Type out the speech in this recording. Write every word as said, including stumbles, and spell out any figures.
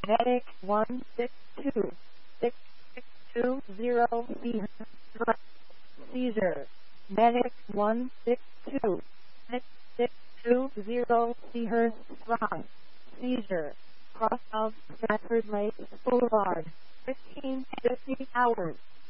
Medic one six two six six two zero seizure. Medic one six two six six two zero seizure. Seizure. Cross of Stratford Lake Boulevard. fifteen fifty hours.